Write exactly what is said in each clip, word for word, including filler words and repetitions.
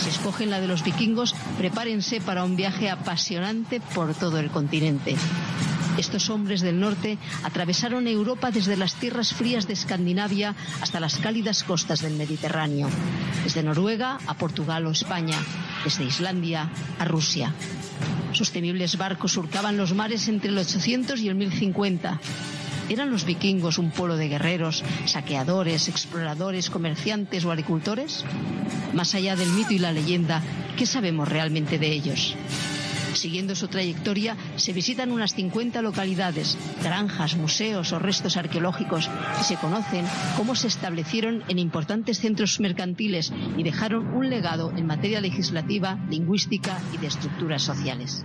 Si escogen la de los vikingos, prepárense para un viaje apasionante por todo el continente. Estos hombres del norte atravesaron Europa desde las tierras frías de Escandinavia hasta las cálidas costas del Mediterráneo, desde Noruega a Portugal o España, desde Islandia a Rusia. Sus temibles barcos surcaban los mares entre el ochocientos y el mil cincuenta. ¿Eran los vikingos un pueblo de guerreros, saqueadores, exploradores, comerciantes o agricultores? Más allá del mito y la leyenda, ¿qué sabemos realmente de ellos? Siguiendo su trayectoria, se visitan unas cincuenta localidades, granjas, museos o restos arqueológicos y se conocen cómo se establecieron en importantes centros mercantiles y dejaron un legado en materia legislativa, lingüística y de estructuras sociales.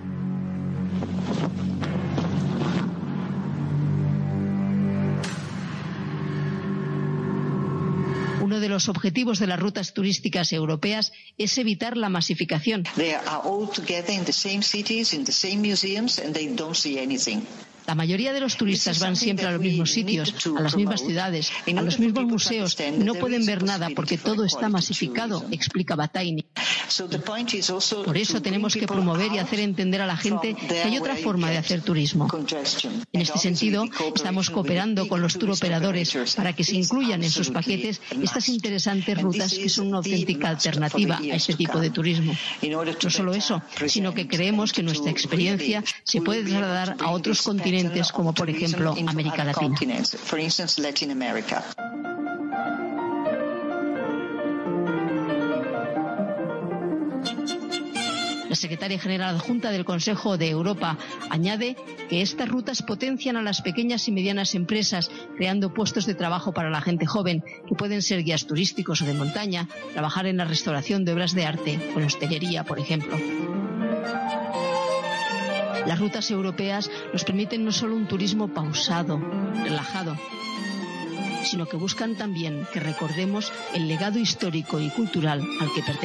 Uno de los objetivos de las rutas turísticas europeas es evitar la masificación. La mayoría de los turistas van siempre a los mismos sitios, a las mismas ciudades, a los mismos museos y no pueden ver nada porque todo está masificado, explica Bataini. Por eso tenemos que promover y hacer entender a la gente que hay otra forma de hacer turismo. En este sentido, estamos cooperando con los turoperadores para que se incluyan en sus paquetes estas interesantes rutas que son una auténtica alternativa a este tipo de turismo. No solo eso, sino que creemos que nuestra experiencia se puede trasladar a otros continentes como por ejemplo América Latina. La secretaria general adjunta del Consejo de Europa añade que estas rutas potencian a las pequeñas y medianas empresas, creando puestos de trabajo para la gente joven, que pueden ser guías turísticos o de montaña, trabajar en la restauración de obras de arte o en hostelería, por ejemplo. Las rutas europeas nos permiten no solo un turismo pausado, relajado, sino que buscan también que recordemos el legado histórico y cultural al que pertenecemos.